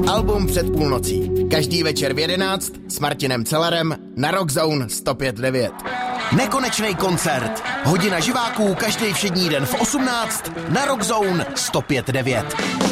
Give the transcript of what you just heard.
Album před půlnocí. Každý večer v 11 s Martinem Cellerem na Rock Zone 105.9. Nekonečný koncert. Hodina živáků každý všední den v 18 na Rock Zone 105.9.